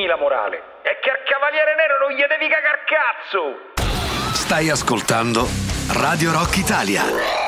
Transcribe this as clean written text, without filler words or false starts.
finì la morale. È che al Cavaliere Nero non gli devi cagar cazzo! Stai ascoltando Radio Rock Italia.